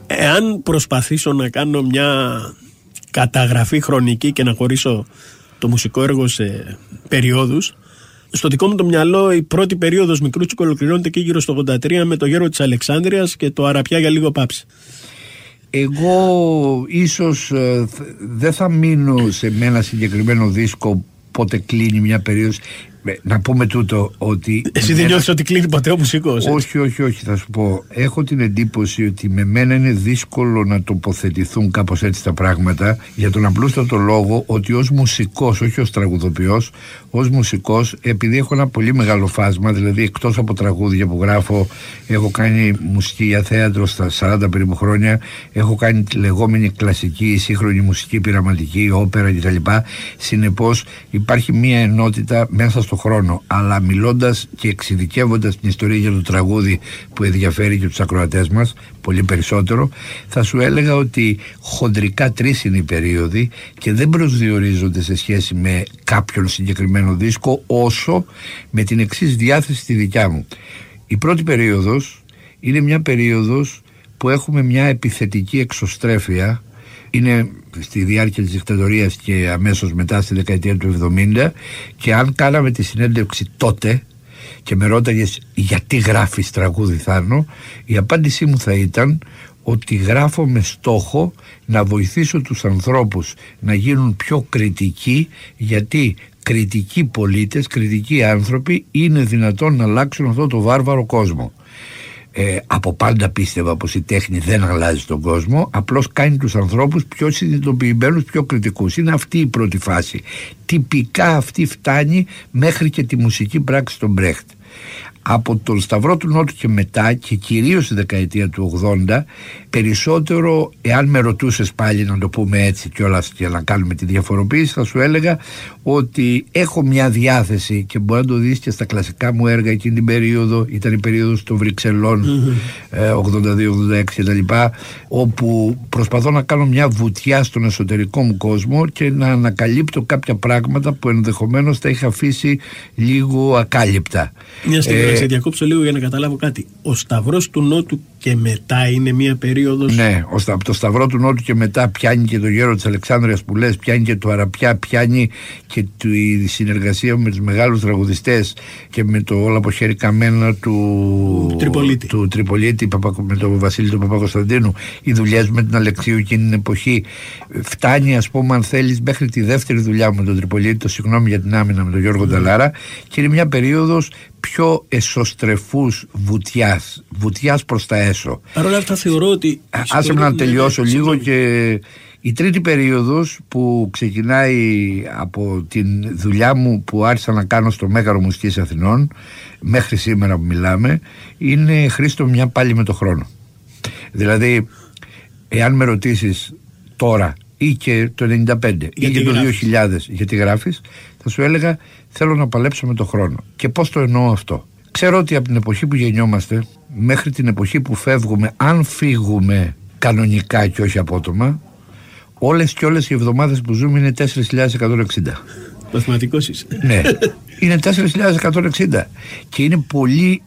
Εάν προσπαθήσω να κάνω μια καταγραφή χρονική και να χωρίσω το μουσικό έργο σε περιόδους, στο δικό μου το μυαλό η πρώτη περίοδος Μικρούτσικου ολοκληρώνεται εκεί γύρω στο 83 με το Γέρο της Αλεξάνδρειας και το Αραπιά για λίγο πάψη. Εγώ ίσως δεν θα μείνω σε ένα συγκεκριμένο δίσκο πότε κλείνει μια περίοδος. Να πούμε τούτο ότι... Εσύ δεν νιώθεις ότι κλείνει ποτέ ο μουσικός? Όχι, θα σου πω. Έχω την εντύπωση ότι με μένα είναι δύσκολο να τοποθετηθούν κάπως έτσι τα πράγματα, για τον απλούστατο λόγο ότι ως μουσικός, όχι ως τραγουδοποιός, ως μουσικός, επειδή έχω ένα πολύ μεγάλο φάσμα, δηλαδή εκτός από τραγούδια που γράφω, έχω κάνει μουσική για θέατρο στα 40 περίπου χρόνια, έχω κάνει τη λεγόμενη κλασική, σύγχρονη μουσική, πειραματική, όπερα κτλ. Συνεπώς υπάρχει μια ενότητα μέσα στο χρόνο, αλλά μιλώντας και εξειδικεύοντας την ιστορία για το τραγούδι που ενδιαφέρει και τους ακροατές μας πολύ περισσότερο, θα σου έλεγα ότι χοντρικά 3 είναι οι περίοδοι και δεν προσδιορίζονται σε σχέση με κάποιον συγκεκριμένο δίσκο, όσο με την εξής διάθεση τη δικιά μου. Η πρώτη περίοδος είναι μια περίοδος που έχουμε μια επιθετική εξωστρέφεια. Είναι στη διάρκεια της δικτατορίας και αμέσως μετά στη δεκαετία του 70, και αν κάναμε τη συνέντευξη τότε και με ρώταγες γιατί γράφεις τραγούδι Θάνο, η απάντησή μου θα ήταν ότι γράφω με στόχο να βοηθήσω τους ανθρώπους να γίνουν πιο κριτικοί, γιατί κριτικοί πολίτες, κριτικοί άνθρωποι είναι δυνατόν να αλλάξουν αυτό το βάρβαρο κόσμο. Από πάντα πίστευα πως η τέχνη δεν αλλάζει τον κόσμο, απλώς κάνει τους ανθρώπους πιο συνειδητοποιημένους, πιο κριτικούς. Είναι αυτή η πρώτη φάση. Τυπικά αυτή φτάνει μέχρι και τη μουσική πράξη των Μπρέχτ. Από τον Σταυρό του Νότου και μετά, και κυρίως στη δεκαετία του 80, περισσότερο, εάν με ρωτούσες πάλι να το πούμε έτσι κιόλας και να κάνουμε τη διαφοροποίηση, θα σου έλεγα ότι έχω μια διάθεση, και μπορεί να το δεις και στα κλασικά μου έργα εκείνη την περίοδο, ήταν η περίοδος των Βρυξελών 82-86 κτλ., όπου προσπαθώ να κάνω μια βουτιά στον εσωτερικό μου κόσμο και να ανακαλύπτω κάποια πράγματα που ενδεχομένως τα είχα αφήσει λίγο ακάλυπτα. Μια στιγμή να σε διακόψω λίγο για να καταλάβω κάτι. Ο Σταυρός του Νότου και μετά είναι μια περίοδος. Ναι, από το Σταυρό του Νότου και μετά πιάνει και το Γέρο της Αλεξάνδρειας που λες, πιάνει και το Αραπιά, πιάνει και τη συνεργασία με τους μεγάλους τραγουδιστές και με το όλα από χέρι καμένα του Τριπολίτη, με τον Βασίλη του Παπακοσταντίνου, οι δουλειές με την Αλεξίου εκείνη την εποχή. Φτάνει, ας πούμε, αν θέλεις, μέχρι τη δεύτερη δουλειά μου με τον Τριπολίτη, το συγγνώμη για την άμυνα, με τον Γιώργο Νταλάρα, και είναι μια περίοδος πιο εσωστρεφούς βουτιάς προς τα έσω. Παρ' όλα αυτά θεωρώ ότι... Άσε με να τελειώσω λίγο. Και η τρίτη περίοδος που ξεκινάει από την δουλειά μου που άρχισα να κάνω στο Μέγαρο Μουσικής Αθηνών μέχρι σήμερα που μιλάμε, είναι, Χρήστο, μια πάλι με το χρόνο. Δηλαδή, εάν με ρωτήσεις τώρα ή και το 95 ή και το 2000 γιατί γράφεις, θα σου έλεγα θέλω να παλέψω με το χρόνο. Και πώς το εννοώ αυτό? Ξέρω ότι από την εποχή που γεννιόμαστε μέχρι την εποχή που φεύγουμε, αν φύγουμε κανονικά και όχι απότομα, όλες και όλες οι εβδομάδες που ζούμε είναι 4.160. Μαθηματικός είσαι. Ναι, είναι 4.160 και είναι πολύ